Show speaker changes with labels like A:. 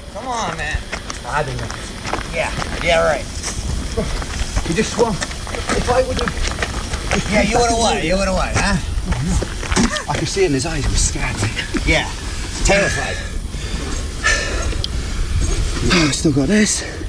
A: Come on, man.
B: I don't know.
A: Yeah, right.
B: He just swam. If I would have...
A: Yeah, you would have what, huh?
B: Oh, no. I could see it in his eyes, he was scared.
A: Yeah, terrified.
B: Oh, I still got this.